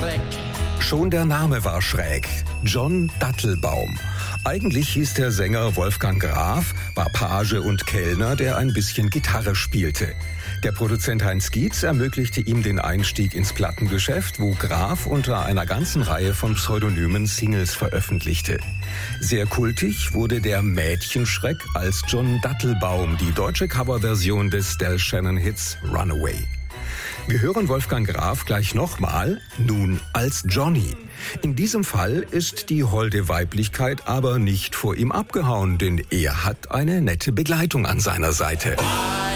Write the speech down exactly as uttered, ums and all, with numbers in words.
schräg. Schon der Name war schräg. John Dattelbaum. Eigentlich hieß der Sänger Wolfgang Graf, war Page und Kellner, der ein bisschen Gitarre spielte. Der Produzent Heinz Gietz ermöglichte ihm den Einstieg ins Plattengeschäft, wo Graf unter einer ganzen Reihe von Pseudonymen Singles veröffentlichte. Sehr kultig wurde der Mädchenschreck als John Dattelbaum, die deutsche Coverversion des Del Shannon-Hits Runaway. Wir hören Wolfgang Graf gleich nochmal, nun als Johnny. In diesem Fall ist die holde Weiblichkeit aber nicht vor ihm abgehauen, denn er hat eine nette Begleitung an seiner Seite.